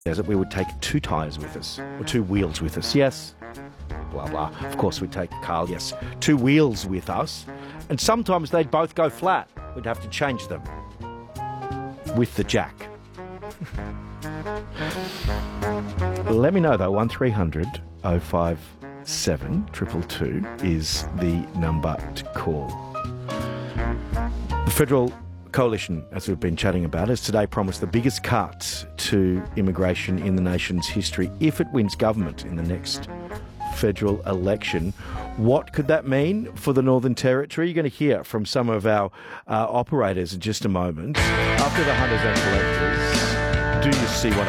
desert, we would take 2 tyres with us, or 2 wheels with us. Yes, blah, blah. Of course, we'd take Carl, yes. 2 wheels with us, and sometimes they'd both go flat. We'd have to change them with the jack. Let me know, though. 1300 057 222 is the number to call. The Federal Coalition, as we've been chatting about, has today promised the biggest cut to immigration in the nation's history if it wins government in the next federal election. What could that mean for the Northern Territory? You're going to hear from some of our operators in just a moment. After the hunters and collectors, do you see what